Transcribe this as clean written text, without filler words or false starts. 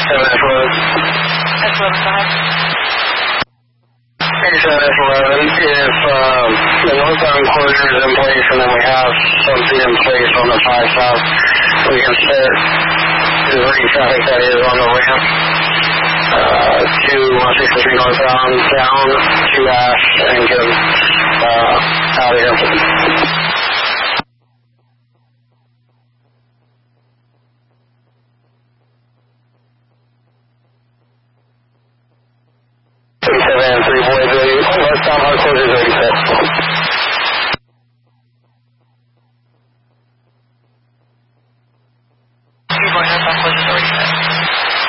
Road. That's what I'm saying. 8711, if the northbound closure is in place and then we have something in place on the 5 south, we can start diverting traffic that is on the ramp to 163 northbound down to Ash and get them out of here. 37 3 boys, northbound hard closure is 86.